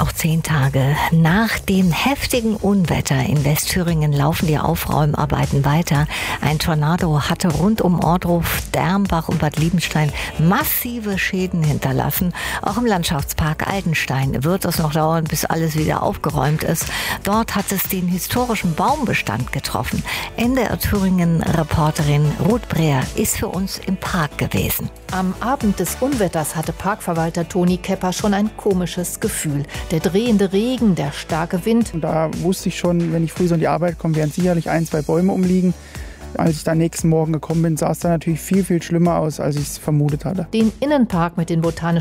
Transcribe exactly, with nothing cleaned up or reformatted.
Auch zehn Tage nach dem heftigen Unwetter in Westthüringen laufen die Aufräumarbeiten weiter. Ein Tornado hatte rund um Ohrdruf, Dermbach und Bad Liebenstein massive Schäden hinterlassen. Auch im Landschaftspark Altenstein wird es noch dauern, bis alles wieder aufgeräumt ist. Dort hat es den historischen Baumbestand getroffen. N D R Thüringen-Reporterin Ruth Breer ist für uns im Park gewesen. Am Abend des Unwetters hatte Parkverwalter Toni Kepper schon ein komisches Gefühl. Der drehende Regen, der starke Wind. Und da wusste ich schon, wenn ich früh so in die Arbeit komme, werden sicherlich ein, zwei Bäume umliegen. Als ich dann nächsten Morgen gekommen bin, sah es dann natürlich viel, viel schlimmer aus, als ich es vermutet hatte. Den Innenpark mit den botanischen